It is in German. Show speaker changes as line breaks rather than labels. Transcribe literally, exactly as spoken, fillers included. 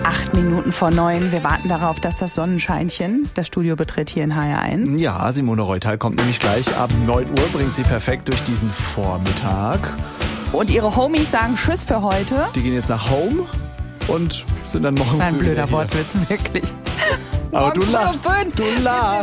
Acht Minuten vor neun. Wir warten darauf, dass das Sonnenscheinchen das Studio betritt hier in H R eins.
Ja, Simone Reutal kommt nämlich gleich ab neun Uhr, bringt sie perfekt durch diesen Vormittag.
Und ihre Homies sagen Tschüss für heute.
Die gehen jetzt nach Home und sind dann morgen
Ein
früh
blöder
hier.
Wortwitz, wirklich.
Aber du lachst, du lachst.